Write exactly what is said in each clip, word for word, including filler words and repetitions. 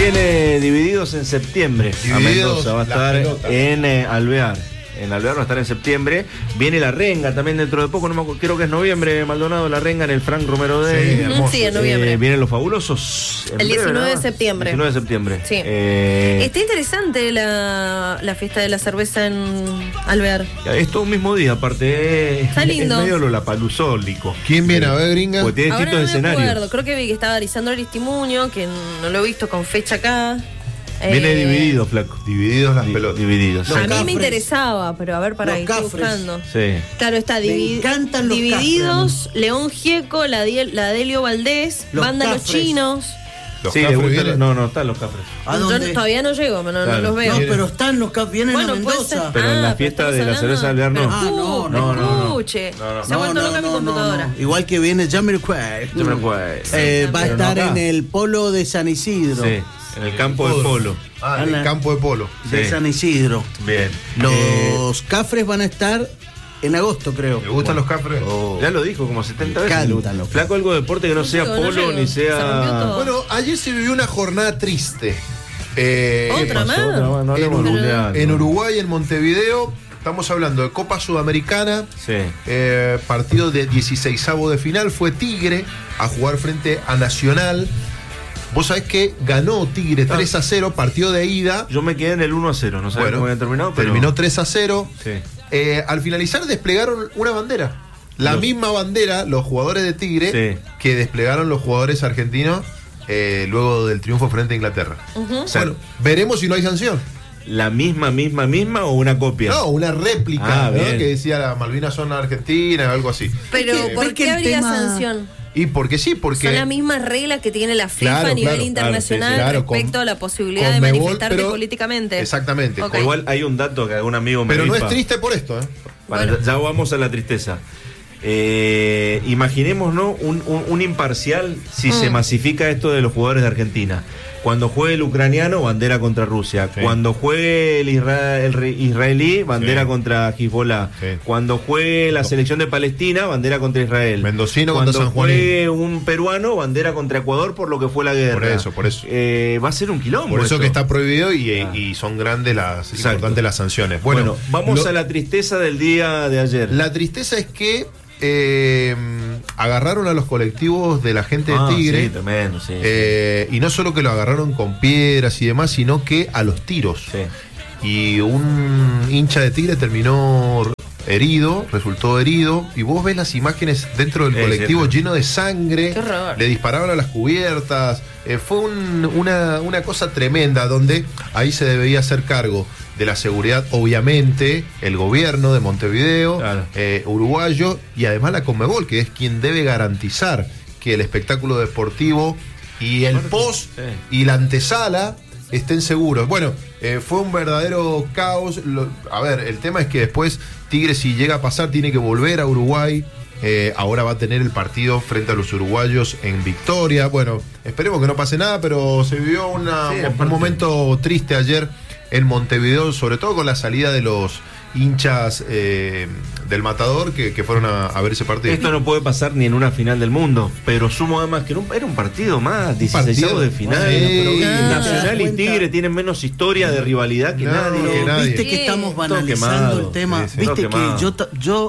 Viene Divididos en septiembre. Divididos, a Mendoza va a estar pelota. en eh, Alvear. En Alvear va a estar en septiembre. Viene La Renga también dentro de poco, no me acuerdo, creo que es noviembre, Maldonado, La Renga en el Frank Romero Day. Sí, hermoso. Sí, en noviembre. Eh, vienen Los Fabulosos. en El breve, diecinueve de ¿no? septiembre. diecinueve de septiembre. Sí. Eh, Está interesante la, la fiesta de la cerveza en Alvear. es todo un mismo día, aparte. Está es, lindo. Es medio lollapaloozólico. ¿Quién viene a ver, gringa? Porque tiene Ahora distintos no me escenarios. acuerdo, creo que vi que estaba Lisandro Aristimuño, que no lo he visto con fecha acá. Viene Eh, dividido, flaco. Divididos las Di- pelotas. Divididos. A mí Cafres. me interesaba, pero a ver, para Los ahí estoy Cafres. buscando. Sí. Claro, está Me divi- encantan los Divididos, León Gieco, la, Diel- la Delio Valdés, Los Banda Los Cafres. Chinos. Los Sí, le Cafres gusta. vienen. No, no, están los Cafres. ¿A Yo dónde? todavía no llego, no, no Claro. los veo. No, pero están los que vienen Bueno, a puede ser. Mendoza. Pero en la Ah, fiesta pero de la estamos cerveza hablando- Alvear no. Ah, no, Me no, no, no. escuche. No, no. Se ha vuelto loca mi computadora. Igual que viene Jamiroquai. Yo me acuerdo. Eh, va a Pero no estar acá. en el polo de San Isidro. Sí, en el campo de polo. Ah, en el Ana. campo de polo. De Sí. San Isidro. Bien. Eh, Los Cafres van a estar en agosto, creo. ¿Le gustan los Cafres? Oh. ya lo dijo como setenta veces. Cantan le gusta. los Flaco, algo de deporte que no sea llego, no polo llego. ni Se rompió sea. todo. Bueno, ayer se vivió una jornada triste. Eh, ¿Otra ¿qué más? pasó? No, no En, hablemos Uru- mundial, en no. Uruguay, en Montevideo, estamos hablando de Copa Sudamericana. Sí. Eh, partido de dieciseisavo de final. Fue Tigre a jugar frente a Nacional. Vos sabés que ganó Tigre tres a cero, partido de ida. Yo me quedé en el uno a cero. No sé Bueno, cómo había terminado, pero. terminó tres a cero. Sí. Eh, al finalizar desplegaron una bandera. La Los- misma bandera, los jugadores de Tigre, Sí. que desplegaron los jugadores argentinos eh, luego del triunfo frente a Inglaterra. Ujú. sea, Bueno, veremos si no hay sanción. ¿La misma, misma, misma o una copia? No, una réplica, Ah, ¿no? bien. Que decía las Malvinas son Argentinas o algo así. Pero, Es que- ¿por es que qué el habría tema- sanción? Y porque sí, porque... Son las mismas reglas que tiene la FIFA Claro, a nivel claro, internacional claro, sí, sí, claro, respecto con- a la posibilidad de Conmebol, manifestarte pero- políticamente. Exactamente. Ok. con- Igual hay un dato que algún amigo me Pero no es rifa. triste por esto, ¿eh? Vale, Bueno. ya vamos a la tristeza. Eh, imaginemos, ¿no? Un, un- un imparcial si Mm. se masifica esto de los jugadores de Argentina. Cuando juegue el ucraniano, bandera contra Rusia. Sí. Cuando juegue el, isra- el re- israelí, bandera Sí. contra Hezbollah. Sí. Cuando juegue la selección de Palestina, bandera contra Israel. Mendocino Cuando contra San Juanín. juegue un peruano, bandera contra Ecuador por lo que fue la guerra. Por eso, por eso. Eh, va a ser un quilombo. Por eso esto. que está prohibido y, eh, Ah. y son grandes las, Exacto. importantes las sanciones. Bueno, Bueno, vamos lo- a la tristeza del día de ayer. La tristeza es que eh, agarraron a los colectivos de la gente de Ah, Tigre. sí, tremendo, sí. eh, y no solo que lo agarraron con piedras y demás, sino que a los tiros. Sí. Y un hincha de Tigre terminó herido, resultó herido. Y vos ves las imágenes dentro del Sí, colectivo cierto. lleno de sangre. Qué horror. Le disparaban a las cubiertas. Eh, fue un- una, una cosa tremenda donde ahí se debía hacer cargo de la seguridad, obviamente, el gobierno de Montevideo, Claro. eh, uruguayo y además la Conmebol, que es quien debe garantizar que el espectáculo deportivo y el post sí. y la antesala estén seguros. Bueno, eh, fue un verdadero caos. Lo- a ver, el tema es que después Tigre, si llega a pasar, tiene que volver a Uruguay. Eh, ahora va a tener el partido frente a los uruguayos en Victoria. Bueno, esperemos que no pase nada, pero se vivió una- Sí, un aparte- momento triste ayer en Montevideo, sobre todo con la salida de los hinchas eh, del Matador que, que fueron a, a ver ese partido. Esto no puede pasar ni en una final del mundo, pero sumo además que era un, era un partido más, dieciséis partido, de final. sí, pero ah, Nacional ¿te das y cuenta? Tigre tienen menos historia de rivalidad que No, nadie. que Pero nadie. viste Sí. que estamos Todo banalizando quemado. el tema. Sí, sí. Viste Todo quemado. que yo, ta- yo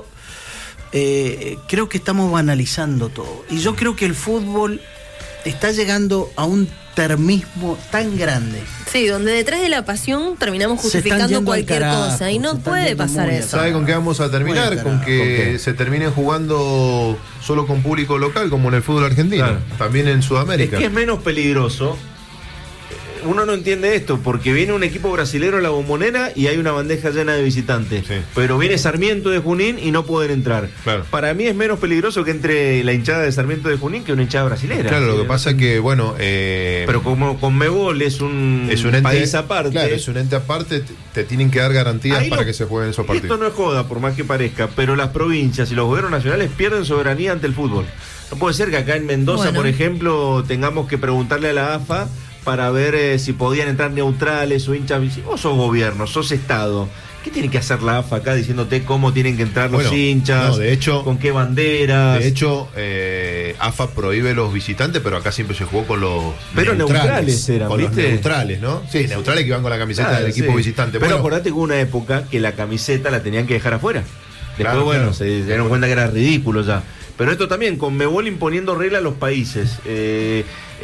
eh, creo que estamos banalizando todo. Y yo creo que el fútbol está llegando a un termismo tan grande. Sí, donde detrás de la pasión terminamos Se están justificando yendo al cualquier carajo, cosa. Y se no están puede yendo pasar muy al eso. ¿Sabe con qué vamos a terminar? Bueno, Con carajo. que ¿Con qué? se terminen jugando solo con público local, como en el fútbol argentino, Claro. también en Es Sudamérica. que es menos peligroso. Uno no entiende esto, porque viene un equipo brasilero a la Bombonera y hay una bandeja llena de visitantes. Sí. Pero viene Sarmiento de Junín y no pueden entrar. Claro. Para mí es menos peligroso que entre la hinchada de Sarmiento de Junín que una hinchada brasilera. Claro, lo que pasa es que, bueno, eh, Pero como Conmebol es un, es un ente, país aparte. Claro, es un ente aparte, te, te tienen que dar garantías ahí para no- que se jueguen esos Esto partidos. no es joda, por más que parezca, pero las provincias y los gobiernos nacionales pierden soberanía ante el fútbol. No puede ser que acá en Mendoza, Bueno. por ejemplo, tengamos que preguntarle a la A F A para ver eh, si podían entrar neutrales o hinchas. Vos sos gobierno, sos Estado. ¿Qué tiene que hacer la A F A acá diciéndote cómo tienen que entrar los Bueno, hinchas? no, de hecho, con qué banderas. De hecho, eh, A F A prohíbe los visitantes, pero acá siempre se jugó con los Pero neutrales eran, con ¿viste? los neutrales, ¿no? Sí, neutrales que iban con la camiseta Claro, del equipo sí. visitante. Pero Bueno, acordate que hubo una época que la camiseta la tenían que dejar afuera. Después, Claro, bueno, claro. se dieron cuenta que era ridículo ya. Pero esto también, Conmebol imponiendo reglas a los países. Eh,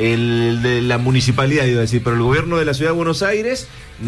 el de la municipalidad, iba a decir, pero el gobierno de la ciudad de Buenos Aires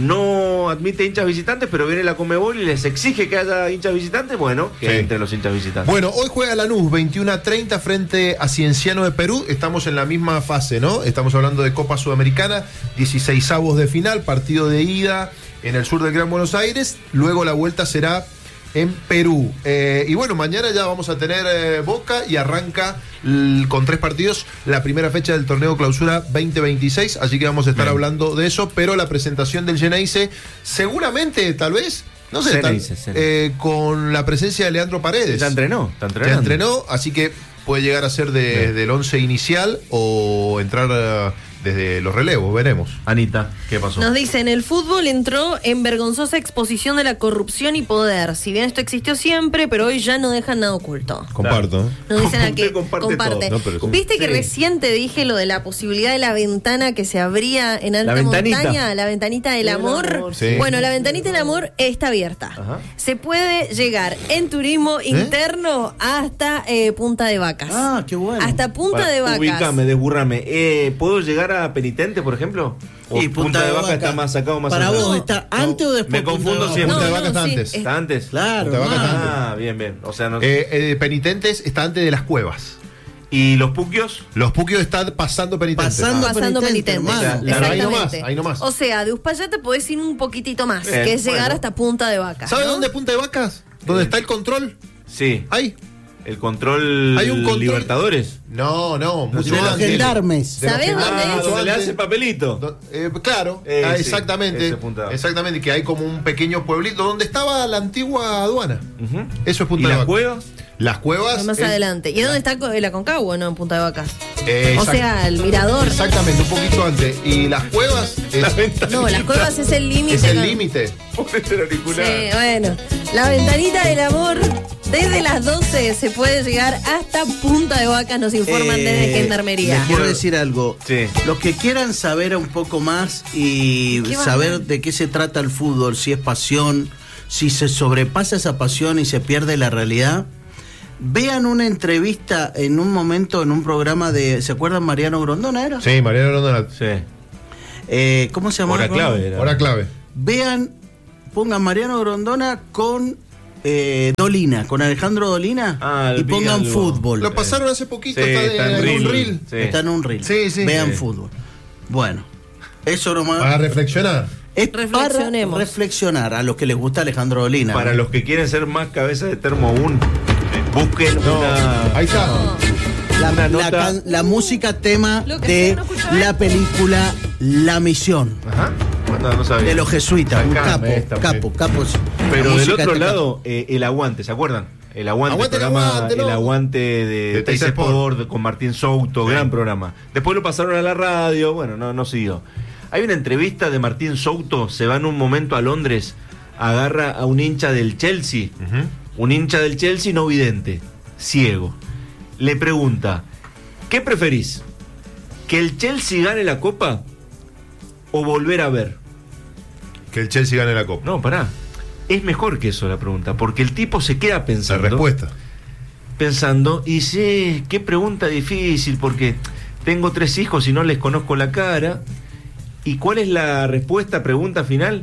no admite hinchas visitantes, pero viene la Conmebol y les exige que haya hinchas visitantes. Bueno, que Sí. entre los hinchas visitantes. Bueno, hoy juega Lanús, veintiuno a treinta frente a Cienciano de Perú. Estamos en la misma fase, ¿no? Estamos hablando de Copa Sudamericana, dieciseisavos de final, partido de ida en el sur del Gran Buenos Aires. Luego la vuelta será en Perú. Eh, y bueno, mañana ya vamos a tener eh, Boca y arranca l- con tres partidos la primera fecha del torneo Clausura veinte veintiséis, así que vamos a estar Bien. hablando de eso, pero la presentación del Geneise seguramente, tal vez, no sé, tal- Geneise, Geneise. eh, con la presencia de Leandro Paredes. Ya entrenó, está Ya entrenando. entrenó, así que puede llegar a ser de- Bien. del once inicial o entrar eh, desde los relevos, veremos. Anita, ¿qué pasó? Nos dicen, el fútbol entró en vergonzosa exposición de la corrupción y poder. Si bien esto existió siempre, pero hoy ya no dejan nada oculto. Comparto. Nos dicen Usted aquí, comparte comparte. todo. No, pero sí. ¿Viste que Sí. recién te dije lo de la posibilidad de la ventana que se abría en alta La ventanita. montaña? La ventanita del Del amor. amor, sí. Bueno, la ventanita del amor está abierta. Ajá. Se puede llegar en turismo interno hasta eh, Punta de Vacas. Ah, qué bueno. Hasta Punta Para- de Vacas. Ubícame, desburrame. Eh, ¿Puedo llegar a Penitente, por ejemplo? ¿O Y Punta, de Vaca está más sacado, más Para atrás? vos, ¿está antes o después? Me Punta confundo de Vaca? siempre. Punta de Vaca está sí, antes. es- ¿Está antes? Claro, Punta de Vaca está hermano. Ah, bien, bien. O sea, no... Eh, eh, Penitentes está antes de las cuevas. ¿Y los puquios? Los Puquios están pasando Penitentes. Pasando Ah, Pasando penitente, penitente. hermano. Claro, ahí nomás, Exactamente. ahí nomás. O sea, de Uspallata podés ir un poquitito más, Bien, que es llegar bueno. hasta Punta de Vacas. ¿Sabe ¿no? dónde es Punta de Vacas? ¿Dónde Eh. está el control? Sí. Ahí. ¿El control, Hay un control- Libertadores? No, no, mucho De los antes. gendarmes. De los ¿Sabés gendarmes, dónde es? Ah, mucho donde le antes. hace papelito. Do- eh, claro, Eh, ah, sí, exactamente. ese Punta de Vaca. Exactamente, que hay como un pequeño pueblito donde estaba la antigua aduana. Ujú. Eso es Punta ¿Y de las Vaca. cuevas? Las cuevas. Más es- adelante. ¿Y dónde está co- la Concagua, no? En Punta de Vacas. Eh, O exact- sea, el mirador. Exactamente, un poquito antes. Y las cuevas es, La ventanita. No, las cuevas es el límite. es el con- límite. Ponete el auricular. Sí, bueno. La ventanita del amor. Desde las doce se puede llegar hasta Punta de Vacas, nos informan Eh, desde Gendarmería. Les quiero decir algo. Sí. Los que quieran saber un poco más y ¿Qué va a saber haber? de qué se trata el fútbol, si es pasión, si se sobrepasa esa pasión y se pierde la realidad, vean una entrevista en un momento en un programa de, ¿se acuerdan Mariano Grondona era? Sí, Mariano Rondona. Sí. Eh, ¿Cómo se llama? Hora clave era. Hora clave. Vean, pongan Mariano Grondona con eh, Dolina, con Alejandro Dolina Ah, y vi pongan algo. fútbol. Lo pasaron hace poquito, Sí, está, de, está en en un reel. reel. Sí. Está en un reel. Sí, sí. Vean Sí. fútbol. Bueno, eso nomás. Para reflexionar. Es para Reflexionemos. reflexionar a los que les gusta Alejandro Dolina. Para ¿no? los que quieren ser más cabeza de termo aún, busquen No, una... ahí está. la, una la nota- can- la música tema Lo que de sea, no escucho la película La Misión Ajá. No, no sabía. de los jesuitas. Un Acá, capo, esta, capo, capo. Pero La del música otro de este lado, eh, el aguante, ¿se acuerdan? El aguante, Aguante el programa, aguante, el no. aguante de, De Teis Teis Sport. Sport con Martín Souto, Sí. gran programa. Después lo pasaron a la radio, bueno, no, no siguió. Hay una entrevista de Martín Souto, se va en un momento a Londres, agarra a un hincha del Chelsea, Ujú. un hincha del Chelsea no vidente, ciego. Le pregunta, ¿qué preferís? ¿Que el Chelsea gane la Copa o volver a ver? Que el Chelsea gane la Copa. No, pará. Es mejor que eso la pregunta, porque el tipo se queda La pensando. respuesta. Pensando, y dice, qué pregunta difícil, porque tengo tres hijos y no les conozco la cara. ¿Y cuál es la respuesta, pregunta final?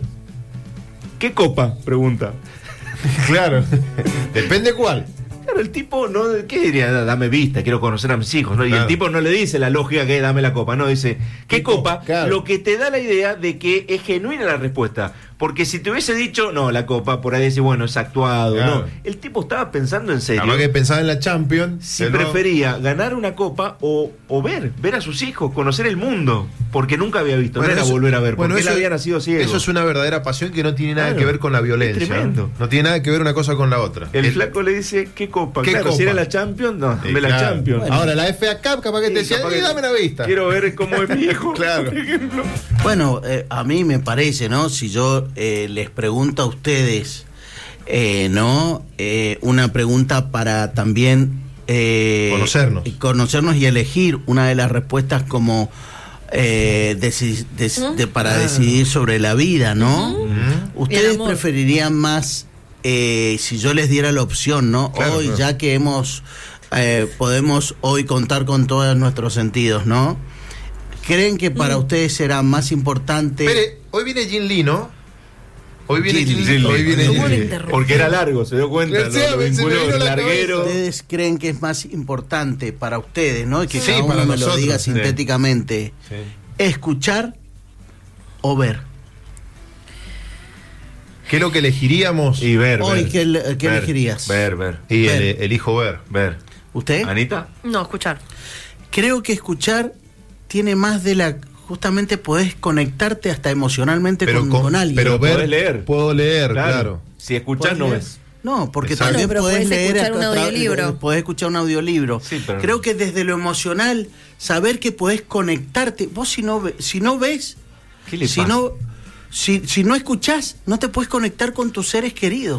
¿Qué copa? Pregunta. Claro. Depende cuál. Claro, el tipo no, ¿qué diría? Dame vista, quiero conocer a mis hijos, ¿no? Y Claro. el tipo no le dice la lógica que es dame la copa, no, dice, ¿qué, ¿Qué copa? copa? Claro. Lo que te da la idea de que es genuina la respuesta. Porque si te hubiese dicho, no, la copa, por ahí dice, bueno, es actuado, Claro. no. El tipo estaba pensando en serio. Además que pensaba en la Champions. Si pero- prefería ganar una copa o, o ver, ver a sus hijos, conocer el mundo, porque nunca había visto, Bueno, no era eso- volver a ver, bueno, porque él eso- había nacido ciego. Eso es una verdadera pasión que no tiene nada Claro. que ver con la violencia. Es tremendo. No tiene nada que ver una cosa con la otra. El, flaco le dice, ¿qué copa? ¿Qué claro, copa? si era la Champions, no, Sí, dame la claro. Champions. Bueno, ahora la F A Cup capaz que te Sí, decía, capaz "Eh, que- dame la vista. Quiero ver cómo es mi hijo. Claro. por ejemplo. Bueno, eh, a mí me parece, ¿no? Si yo eh, les pregunto a ustedes, eh, ¿no? Eh, una pregunta para también eh, conocernos. conocernos y elegir una de las respuestas como eh, deci- de, de, para decidir sobre la vida, ¿no? Uh-huh. ¿Ustedes preferirían más, eh, si yo les diera la opción, ¿no? Claro, hoy, claro. ya que hemos, eh, podemos hoy contar con todos nuestros sentidos, ¿no? ¿Creen que para mm. ustedes será más importante? Espere, hoy viene Jin Lee, ¿no? Hoy viene Jin Lee. Jin Lee. Hoy viene Jin Lee. Porque era largo, se dio cuenta. Sí, lo, lo se me vinculó, vino el la larguero. ¿Ustedes creen que es más importante para ustedes, ¿no? Y que Sí, cada uno para me nosotros, lo diga sí. sintéticamente. Sí. ¿Escuchar o ver? ¿Qué es lo que elegiríamos? Y ver, Hoy, ver. ¿qué, le- qué Ver, elegirías? Ver, ver. Y Ver. el, elijo ver. Ver. ¿Usted? ¿Anita? No, escuchar. Creo que escuchar tiene más de la... Justamente podés conectarte hasta emocionalmente con, con alguien. Pero ver, Podés leer. puedo leer, Claro. claro. Si escuchás, no leer? ves. No, porque Exacto. también Bueno, pero podés podés leer escuchar un a tra- audiolibro. podés escuchar un audiolibro. Sí, pero- Creo que desde lo emocional, saber que podés conectarte, vos si no ve- si no ves, ¿Qué le si pasa? no si, si no escuchás, no te podés conectar con tus seres queridos.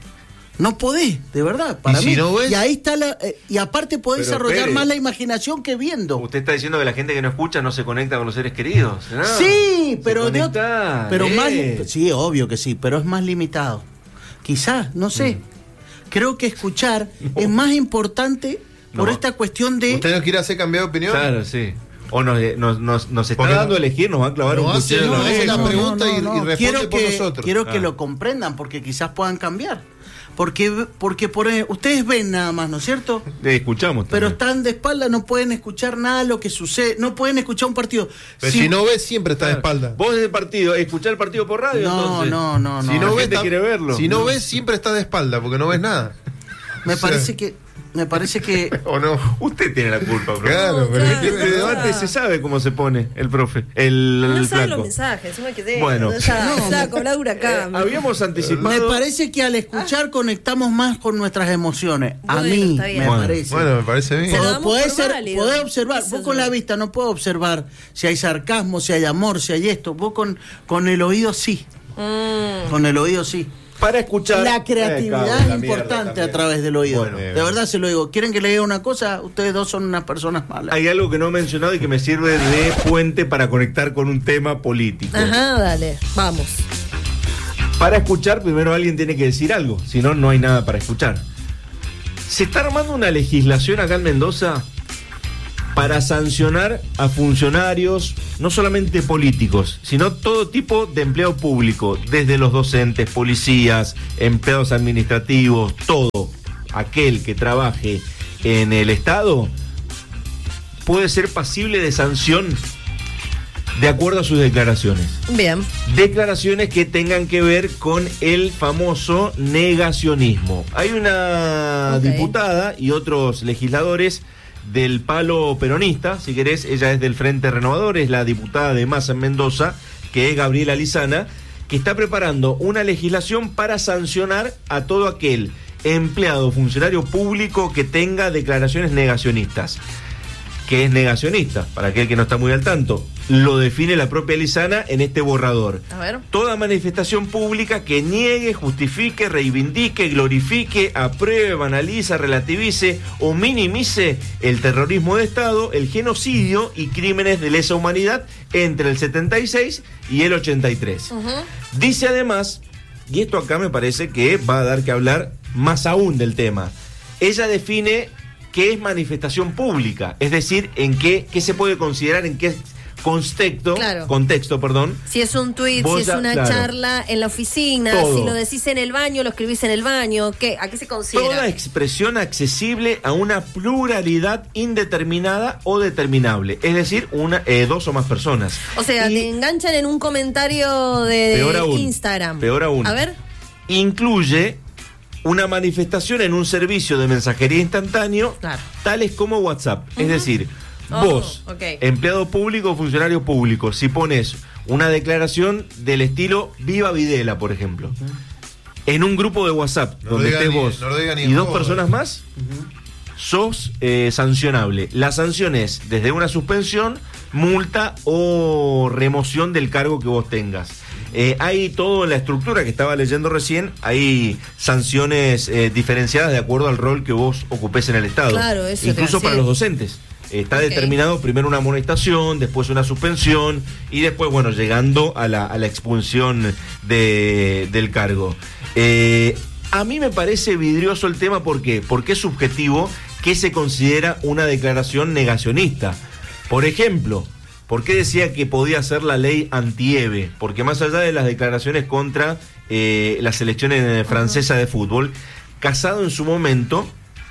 No podés, de verdad, para ¿Y mí. si no ves? Y ahí está la eh, y aparte podés Pero, desarrollar Pérez, más la imaginación que viendo. Usted está diciendo que la gente que no escucha no se conecta con los seres queridos. ¿no? Sí, Se pero de ot- conecta, pero lee. más sí, obvio que sí, pero es más limitado. Quizás, no sé. Creo que escuchar es más importante por No. esta cuestión de ¿Usted no quiere hacer cambiar de opinión? Claro, sí. O nos, nos, nos, nos está Porque dando a no- elegir, nos va a clavar no un hace- cuchillo en no la hace oreja. la pregunta y- y responde quiero por que, nosotros. Quiero que Ah. lo comprendan porque quizás puedan cambiar. Porque porque por eh, ustedes ven nada más, ¿no es cierto? Eh, escuchamos Pero también. están de espalda, no pueden escuchar nada de lo que sucede, no pueden escuchar un partido. Pero Si- si no ves, siempre está de espalda. Vos desde el partido, escuchar el partido por radio, No, entonces. no, no, no. Si no La ves, gente tam- quiere verlo. Si no, No. ves, siempre está de espalda, porque no ves nada. me o sea- parece que me parece que ¿O no? Usted tiene la culpa, profe. Claro, pero claro. ¿qué Este me- debate se sabe cómo se pone el profe, el, No el saben los flaco. mensajes, encima que te. Bueno. Ya, No, flaco, Laura Eh, acá. habíamos me anticipado. parece que al escuchar conectamos más con nuestras emociones. A Bueno, mí está bien. me Bueno, parece. Bueno, me parece Se bien. lo Pod- damos podés por ser, válido. podés observar, Eso vos es con la lo- vista no puedo observar si hay sarcasmo, si hay amor, si hay esto, vos con, con el oído sí, Mm. con el oído sí. Para escuchar. La Eh, creatividad cago en es la mierda importante también. a través del oído. Bueno, de verdad se lo digo. ¿Quieren que le diga una cosa? Ustedes dos son unas personas malas. hay algo que no he mencionado y que me sirve de puente para conectar con un tema político. Ajá, dale, vamos. Para escuchar, primero alguien tiene que decir algo, si no, no hay nada para escuchar. Se está armando una legislación acá en Mendoza para sancionar a funcionarios, no solamente políticos, sino todo tipo de empleo público, desde los docentes, policías, empleados administrativos, todo aquel que trabaje en el Estado puede ser pasible de sanción de acuerdo a sus declaraciones. Bien. Declaraciones que tengan que ver con el famoso negacionismo. Hay una Ok. diputada y otros legisladores del palo peronista, si querés, ella es del Frente Renovador, es la diputada de Massa en Mendoza, que es Gabriela Lizana, que está preparando una legislación para sancionar a todo aquel empleado, funcionario público que tenga declaraciones negacionistas. ¿Qué es negacionista? Para aquel que no está muy al tanto, lo define la propia Lizana en este borrador. A ver. Toda manifestación pública que niegue, justifique, reivindique, glorifique, apruebe, analiza, relativice o minimice el terrorismo de Estado, el genocidio y crímenes de lesa humanidad entre el setenta y seis y el ochenta y tres. Ujú. Dice además, y esto acá me parece que va a dar que hablar más aún del tema, ella define qué es manifestación pública, es decir, en qué, qué se puede considerar, en qué contexto, Claro. contexto, perdón. Si es un tuit, Vos si es ya- una claro. charla en la oficina, Todo. si lo decís en el baño, lo escribís en el baño, ¿qué? ¿A qué se considera? Toda expresión accesible a una pluralidad indeterminada o determinable, es decir, una eh, dos o más personas. O sea, Y te enganchan en un comentario de Peor aún, Instagram. peor aún. A ver. incluye una manifestación en un servicio de mensajería instantáneo, Claro. tales como WhatsApp. Es decir, Oh, vos, ok. empleado público o funcionario público, si pones una declaración del estilo Viva Videla, por ejemplo, en un grupo de WhatsApp No donde lo diga estés ni- vos no lo diga ni y en dos joda. personas más, sos eh, sancionable. La sanción es desde una suspensión, multa o remoción del cargo que vos tengas. Eh, hay todo en la estructura que estaba leyendo recién, hay sanciones eh, diferenciadas de acuerdo al rol que vos ocupés en el Estado. Claro, eso incluso te para los docentes. Está okay. determinado primero una amonestación, después una suspensión y después, bueno, llegando a la, a la expulsión de, del cargo. Eh, a mí me parece vidrioso el tema, ¿por qué? Porque es subjetivo que se considera una declaración negacionista. Por ejemplo, ¿por qué decía que podía ser la ley anti-EVE? Porque más allá de las declaraciones contra eh, la selección francesa de fútbol, Casado en su momento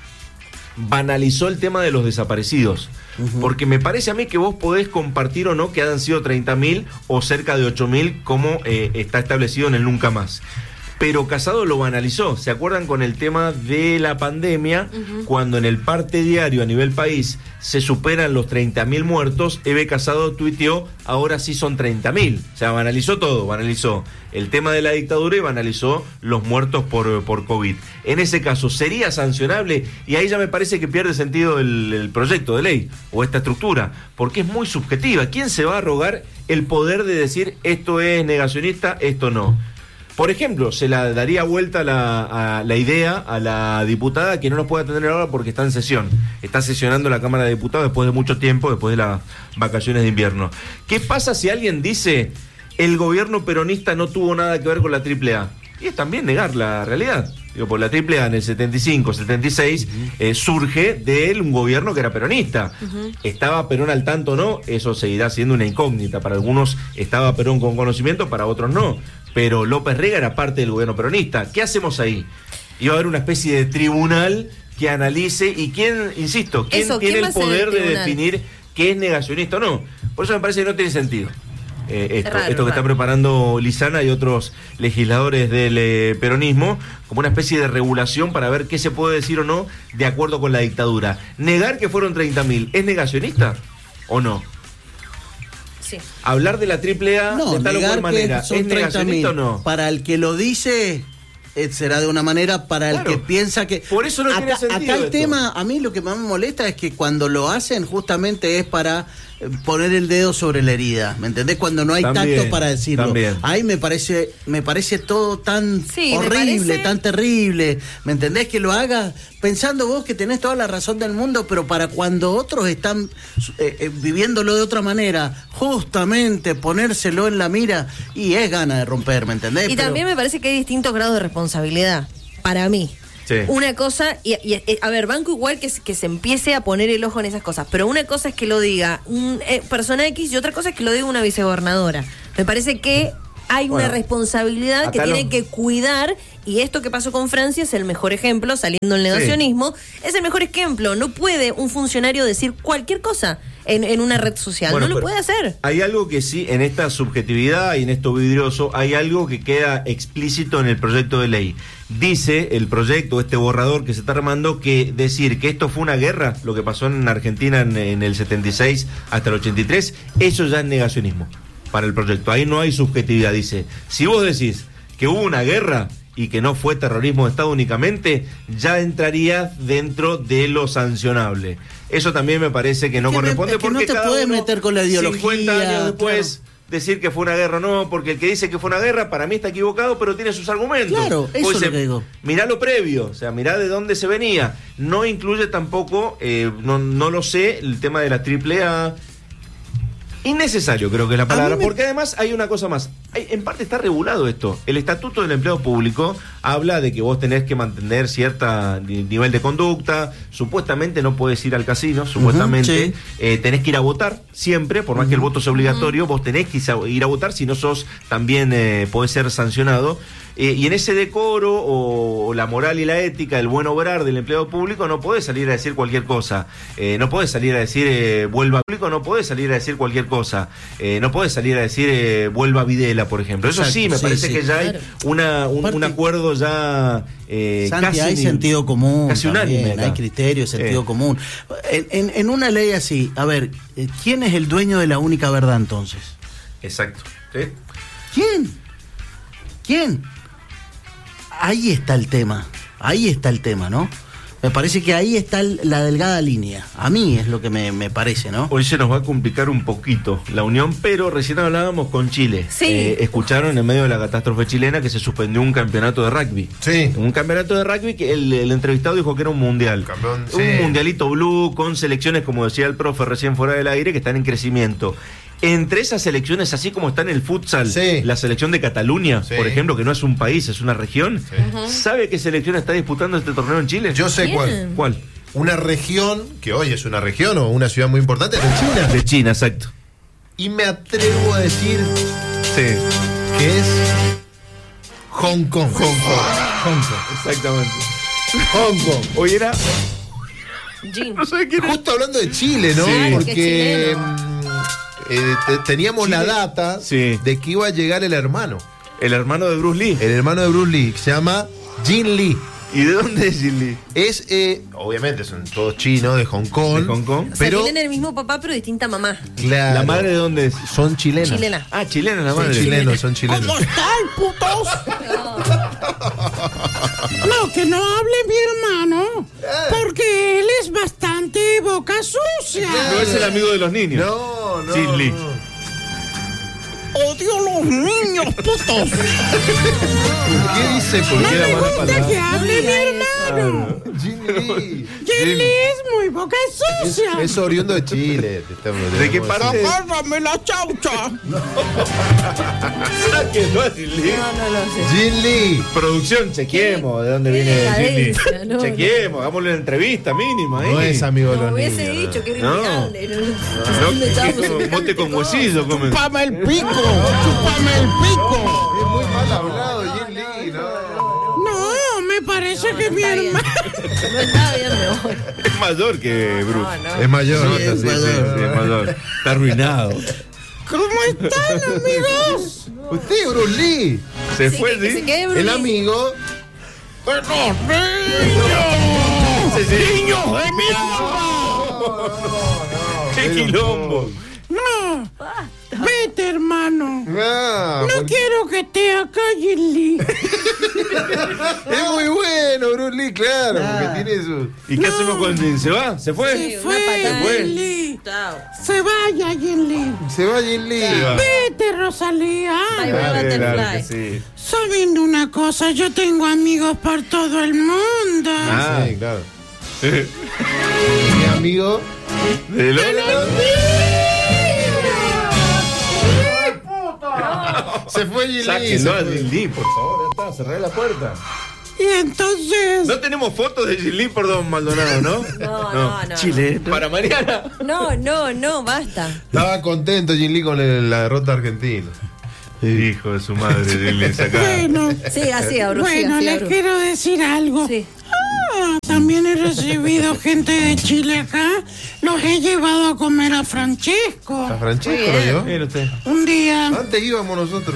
banalizó el tema de los desaparecidos. Uh-huh. Porque me parece a mí que vos podés compartir o no que hayan sido treinta mil o cerca de ocho mil como eh, está establecido en el Nunca Más. Pero Casado lo banalizó. ¿Se acuerdan con el tema de la pandemia? Uh-huh. Cuando en el parte diario a nivel país se superan los treinta mil muertos, Eve Casado tuiteó, ahora sí son treinta mil. O sea, banalizó todo, banalizó el tema de la dictadura y banalizó los muertos por, por COVID. En ese caso, ¿sería sancionable? Y ahí ya me parece que pierde sentido el, el proyecto de ley o esta estructura, porque es muy subjetiva. ¿Quién se va a arrogar el poder de decir esto es negacionista, esto no? Por ejemplo, se la daría vuelta la, a la idea a la diputada que no nos puede atender ahora porque está en sesión. Está sesionando la Cámara de Diputados después de mucho tiempo, después de las vacaciones de invierno. ¿Qué pasa si alguien dice el gobierno peronista no tuvo nada que ver con la triple A? Y es también negar la realidad. Digo, por la triple A en el setenta y cinco, setenta y seis uh-huh. eh, surge de él un gobierno que era peronista. Uh-huh. ¿Estaba Perón al tanto o no? Eso seguirá siendo una incógnita. Para algunos estaba Perón con conocimiento, para otros no. Pero López Rega era parte del gobierno peronista. ¿Qué hacemos ahí? Iba a haber una especie de tribunal que analice y quién, insisto, quién eso, tiene ¿quién el poder de definir qué es negacionista o no. Por eso me parece que no tiene sentido. Eh, esto, raro, esto que raro. Está preparando Lizana y otros legisladores del eh, peronismo como una especie de regulación para ver qué se puede decir o no de acuerdo con la dictadura. ¿Negar que fueron treinta mil es negacionista o no? Sí. Hablar de la triple A no, de tal o cual manera, ¿es negacionista o no? Para el que lo dice, será de una manera, para claro. el que piensa que... Por eso no acá, tiene sentido acá el esto. tema, a mí lo que más me molesta es que cuando lo hacen justamente es para poner el dedo sobre la herida, ¿me entendés? Cuando no hay también, tacto para decirlo. También. Ahí me parece me parece todo tan sí, horrible, parece... tan terrible, ¿me entendés? Que lo hagas pensando vos que tenés toda la razón del mundo, pero para cuando otros están eh, eh, viviéndolo de otra manera, justamente ponérselo en la mira, y es gana de romper, ¿me entendés? Y pero... también me parece que hay distintos grados de responsabilidad, para mí. Sí. Una cosa, y, y, y a ver, banco igual que, que se empiece a poner el ojo en esas cosas, pero una cosa es que lo diga un eh, persona X y otra cosa es que lo diga una vicegobernadora. Me parece que hay bueno, una responsabilidad que lo... tiene que cuidar, y esto que pasó con Francia es el mejor ejemplo, saliendo el negacionismo, sí. es el mejor ejemplo. No puede un funcionario decir cualquier cosa en, en una red social, bueno, no lo puede hacer. Hay algo que sí, en esta subjetividad y en esto vidrioso, hay algo que queda explícito en el proyecto de ley. Dice el proyecto, este borrador que se está armando, que decir que esto fue una guerra, lo que pasó en Argentina en, en el setenta y seis hasta el ochenta y tres, eso ya es negacionismo para el proyecto. Ahí no hay subjetividad, dice. Si vos decís que hubo una guerra y que no fue terrorismo de Estado únicamente, ya entraría dentro de lo sancionable. Eso también me parece que no que corresponde, me, que porque no te cada puedes uno, meter con la ideología, cincuenta años después, claro. decir que fue una guerra, no, porque el que dice que fue una guerra para mí está equivocado, pero tiene sus argumentos. Claro, eso pues, es lo que digo. Mirá lo previo, o sea, mirá de dónde se venía. No incluye tampoco, eh, no, no lo sé, el tema de la triple A. Innecesario, creo que es la palabra, me... porque además hay una cosa más. Hay, en parte está regulado esto. El Estatuto del Empleo Público habla de que vos tenés que mantener cierto nivel de conducta. Supuestamente no podés ir al casino, supuestamente. Uh-huh, sí. eh, tenés que ir a votar siempre, por más uh-huh. que el voto sea obligatorio, uh-huh. vos tenés que ir a votar, si no sos también eh, podés ser sancionado. Eh, y en ese decoro o, o la moral y la ética, el buen obrar del empleado público, no podés salir a decir cualquier cosa. Eh, no podés salir a decir eh, vuelva al público, no podés salir a decir cualquier cosa. Eh, no podés salir a decir eh, vuelva a Videla, por ejemplo. Eso Exacto, sí, me sí, parece sí, que ya claro. hay una, un, un acuerdo ya eh, Santi, casi hay sentido común, casi unánime. Hay criterio, sentido eh. común. En, en, en una ley así, a ver, ¿quién es el dueño de la única verdad entonces? Exacto. ¿Sí? ¿Quién? ¿Quién? Ahí está el tema, ahí está el tema, ¿no? Me parece que ahí está la delgada línea. A mí es lo que me, me parece, ¿no? Hoy se nos va a complicar un poquito la unión, pero recién hablábamos con Chile. Sí. Eh, escucharon en medio de la catástrofe chilena que se suspendió un campeonato de rugby. Sí. Un campeonato de rugby que el, el entrevistado dijo que era un mundial. Campeón, un sí. mundialito blue con selecciones, como decía el profe recién fuera del aire, que están en crecimiento. Entre esas selecciones, así como está en el futsal, sí. la selección de Cataluña, sí. por ejemplo, que no es un país, es una región, sí. Uh-huh. ¿sabe qué selección está disputando este torneo en Chile? Yo sé Bien. cuál. ¿Cuál? Una región, que hoy es una región o una ciudad muy importante, de China. De China, exacto. Y me atrevo a decir Sí. que es Hong Kong. Hong Kong. Hong Kong, exactamente. Hong Kong. Hoy era... Jin. No sé quién era. Justo hablando de Chile, ¿no? Sí. Porque Que es mm, eh, te- teníamos Chile. la data Sí. de que iba a llegar el hermano. El hermano de Bruce Lee. El hermano de Bruce Lee, que se llama Jin Lee. ¿Y de dónde es Jin Lee? Es, eh, obviamente, son todos chinos, de Hong Kong. ¿De Hong Kong? O sea, Pero, tienen el mismo papá, pero distinta mamá. claro, ¿La madre de dónde es? son chilenas. Chilena. Ah, chilena la Son madre. chilenos, son chilenos. ¿Cómo están, putos? No, que no hable mi hermano, porque él es bastante boca sucia. No es el amigo de los niños. No, no. Jin Lee. no. Odio a los niños, putos. ¿Por qué dice? ¿Por No qué me la mala gusta palabra? que hable mi hermano. Jin Lee. Jin Lee es muy boca Es, sucia. es oriundo de Chile. te estamos- ¿De qué debemos parte? decir. Agárrame la chaucha. Sáquenlo a Jin Lee. No, no lo sé. Jin Lee. Producción, chequeemos de dónde Qué viene Jin Lee. decadencia, no, Chequeemos, hagámosle una entrevista mínima. ¿eh? No es amigo de No los niños. hubiese dicho que era No. inmigrante. No, No, no, estábamos como semejante mote con cosa. huesillo comen. Chúpame el pico. Chúpame el pico. Es muy mal hablado, Jin Lee. No. No, me parece que mi Está bien. hermano. No está bien, me voy. Es mayor que Bruce. No, no. Es mayor. No, Sí, sí, sí, mayor. sí, es mayor. Está arruinado. ¿Cómo están, amigos? Usted, Bruce Lee. Se Sí, fue, que- que ¿sí? se quede El Bruce Lee. amigo. ¡Bueno, niños! Sí, sí. ¡Niños de mierda! ¡Qué quilombo! No, vete, hermano. Ah, No porque- quiero que esté acá, Jin Lee. Es muy bueno, Bruce Lee, claro, porque tiene su. ¿Y qué hacemos con Jin? ¿Se va? ¿Se fue? Sí, Se una fue, patada. fue. Jin Lee. Chao. Se vaya, Jin Lee. Se va Jin Lee. Se va. Vete, Rosalía. Bye, bye, Claro, claro Butterfly. que sí. Saben una cosa, yo tengo amigos por todo el mundo. Ah. Sí, claro. Mi amigo. ¿De lo- Se fue Jin Lee. Sáquenlo se a fue. Jin Lee, por favor. Ya está, cerré la puerta. Y entonces, No tenemos fotos de Jin Lee por Don Maldonado, ¿no? No, no, no. Chile. Para Mariana. No, no, no, basta. Estaba contento Jin Lee con el- la derrota argentina. Hijo de su madre, Jin Lee, sacá. bueno, Sí, así, Abru. sí, bueno, así, les Abru. quiero decir algo. Sí. Ah, también he recibido gente de Chile acá. Los he llevado a comer a Francesco. ¿A Francesco Muy lo bien. llevó? Mire usted. Un día. Antes íbamos nosotros.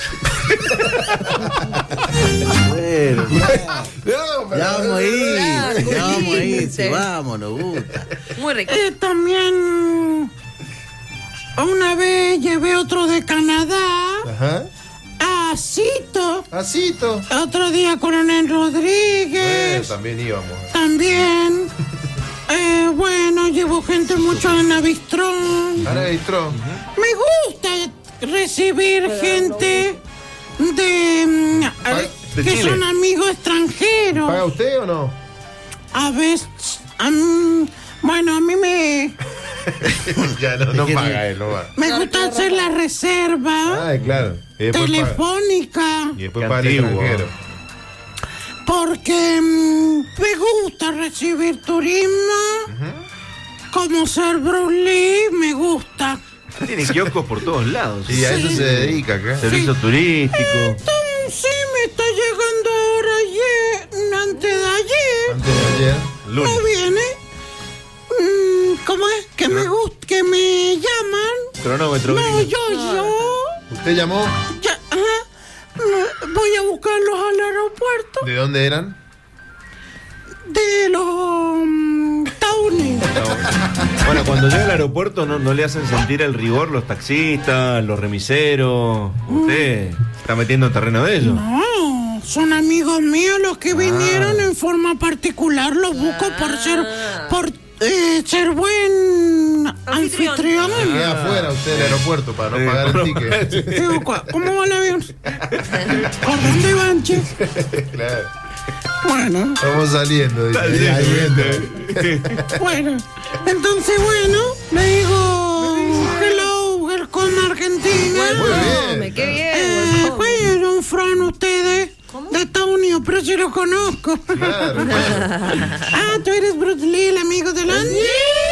Bueno, No, pero- ya vamos a ir. Claro, Ya vamos a ir. sí. Sí, vamos, nos gusta. Muy rico. Eh, también una vez llevé otro de Canadá, Ajá. a Cito, Asito. otro día Coronel Eh, Rodríguez, también íbamos. también. Eh, bueno, llevo gente mucho en Avistrón. Ahora registró. Me gusta recibir gente de, mm, eh, de que Chile. son amigos extranjeros. ¿Paga usted o no? A veces, am, bueno, a mí me, Ya no, no Es que paga sí. él, no va. me gusta hacer la reserva Ay, claro. Y después paga. telefónica, Y después Qué paga el antiguo. extranjero. porque mm, me gusta recibir turismo, como ser Bruce Lee, me gusta. Tiene kioscos por todos lados. Y a eso Sí. se dedica acá. Servicio turístico. Sí, me está llegando ahora ayer, antes de ayer, Antes de ayer. Lunes. no viene. Mm, ¿Cómo es? Que me gusta, que me llaman. Cronómetro. No, gringo. yo, yo, ¿Usted llamó? ya, ajá, me- voy a buscarlos al aeropuerto ¿De dónde eran? de los um, Estados Unidos. Bueno, cuando llega al aeropuerto no, no le hacen sentir el rigor los taxistas, los remiseros. Usted se está metiendo en terreno de ellos. No, son amigos míos los que vinieron ah. en forma particular. Los busco ah. por ser por eh, ser buen anfitrión. anfitrión. Se queda afuera usted del aeropuerto para no sí, pagar el ticket. Digo, ¿cómo va el avión? ¿Por dónde van, che? Claro. Bueno. Estamos saliendo. Dice, ahí bueno, entonces, bueno, le digo hello, welcome Argentina. Welcome, qué bien. Eh, bueno, Fran, ustedes ¿Cómo? De Estados Unidos, pero yo los conozco. Claro, ah, tú eres Bruce Lee, el amigo de los niños.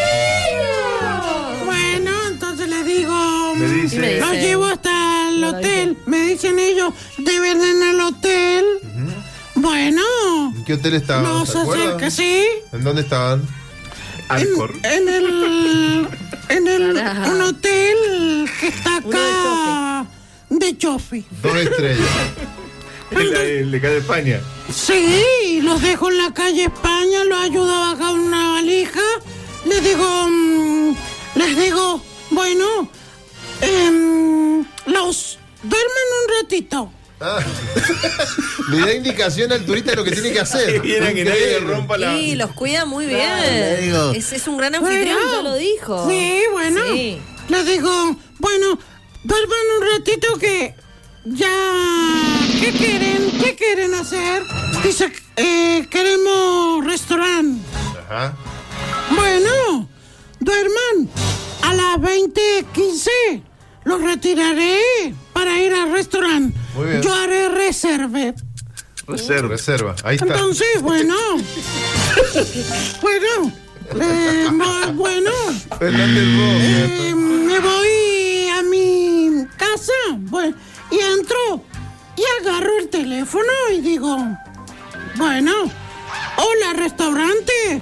Bueno, entonces le digo, me dice, los llevo hasta el hotel. Me dicen ellos, deben en el hotel. Uh-huh. Bueno. ¿En qué hotel estaban? Nos acerca, sí. ¿En dónde estaban? En, en el en el un hotel que está acá de Chofi. Dos estrellas. ¿El de calle España? Sí, los dejo en la calle España, los ayudo a bajar una valija. Les digo, mmm, les digo, bueno, eh, los duermen un ratito. Ah. Le da indicación al turista de lo que tiene que hacer. Quieren que nadie le rompa la... Sí, los cuida muy bien. Claro, es, es un gran anfitrión, bueno, ya lo dijo. Sí, bueno. Sí. Les digo, bueno, duerman un ratito que ya... ¿Qué quieren? ¿Qué quieren hacer? Dice, eh, queremos restaurante. Ajá. Bueno, duerman. A las veinte quince los retiraré para ir al restaurante. Yo haré reserva. Reserva, reserva. Ahí está. Entonces, bueno. bueno. Eh, bueno. Eh, me voy a mi casa. Bueno, y entro y agarro el teléfono y digo, bueno, hola, restaurante.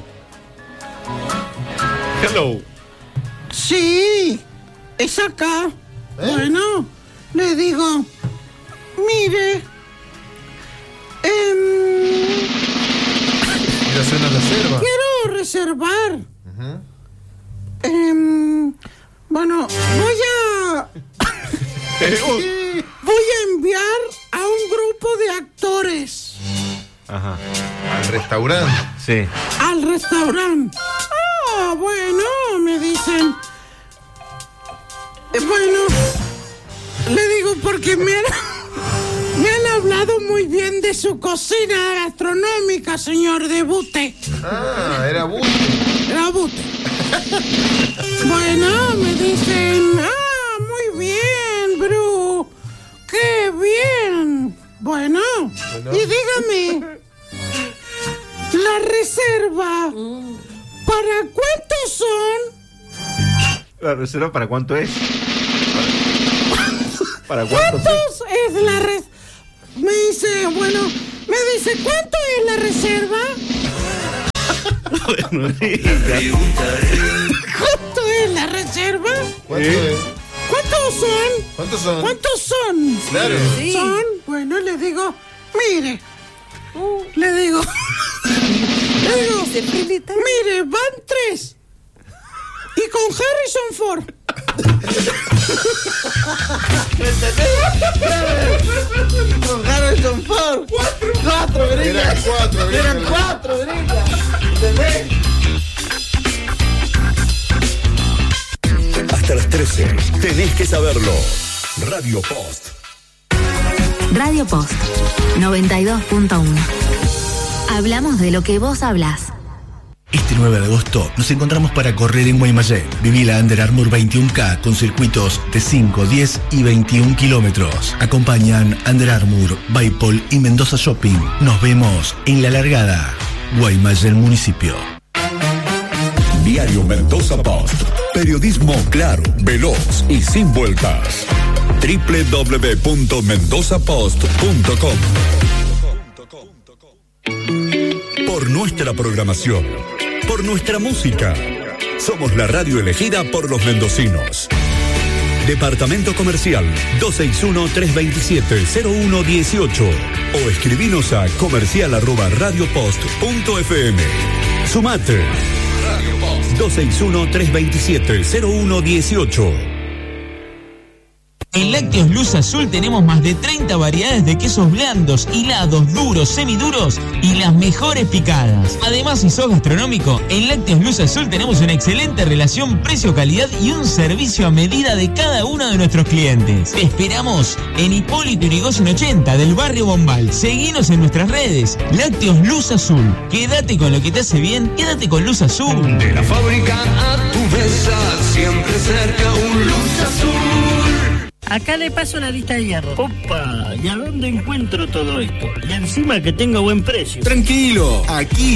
Hello. Sí, es acá. ¿Eh? Bueno, le digo, mire, eh, ¿quiere hacer una reserva? Quiero reservar. Uh-huh. Eh, bueno, voy a... voy a enviar a un grupo de actores. Ajá. Al restaurante. Sí. Al restaurante. Ah, bueno, me dicen. Eh, bueno, le digo porque me han, me han hablado muy bien de su cocina gastronómica, señor de Bute. Ah, era Bute. Era Bute. Bueno, me dicen, ah, muy bien, Bru. ¡Qué bien! Bueno, bueno. Y dígame, la reserva, ¿para cuántos son? ¿La reserva para cuánto es? ¿Para, ¿para cuántos, ¿Cuántos es? es la reserva? Me dice, bueno, me dice, ¿cuánto es la reserva? Bueno, ¿cuánto es la reserva? ¿Cuánto es? ¿Cuántos son? ¿Cuántos son? ¿Cuántos son? Claro. Sí. Son, bueno, le digo, mire, uh, le digo, le digo, mire, van tres. Y con Harrison Ford. Con Harrison Ford. Cuatro. Cuatro, Grilla. Eran cuatro, Grilla. Eran cuatro, Grilla. ¿Entendés? Hasta las trece, tenés que saberlo. Radio Post. Radio Post, noventa y dos punto uno. Hablamos de lo que vos hablás. Este nueve de agosto nos encontramos para correr en Guaymallén. Viví la Under Armour veintiuno K con circuitos de cinco, diez y veintiún kilómetros. Acompañan Under Armour, Baipol y Mendoza Shopping. Nos vemos en la largada. Guaymallén Municipio. Diario Mendoza Post. Periodismo claro, veloz y sin vueltas. doble u doble u doble u punto mendoza post punto com. Por nuestra programación, por nuestra música, somos la radio elegida por los mendocinos. Departamento Comercial dos seis uno, tres dos siete, cero uno uno ocho o escribinos a comercial arroba radiopost punto f m. Sumate. dos seis uno, tres dos siete, cero uno uno ocho. En Lácteos Luz Azul tenemos más de treinta variedades de quesos blandos, hilados, duros, semiduros y las mejores picadas. Además, si sos gastronómico, en Lácteos Luz Azul tenemos una excelente relación precio-calidad y un servicio a medida de cada uno de nuestros clientes. Te esperamos en Hipólito Yrigoyen ochenta del barrio Bombal. Seguinos en nuestras redes. Lácteos Luz Azul. Quédate con lo que te hace bien, quédate con Luz Azul. De la fábrica a tu mesa, siempre cerca un Luz Azul. Acá le paso la lista de hierro. Opa, ¿y a dónde encuentro todo esto? Y encima que tenga buen precio. Tranquilo, aquí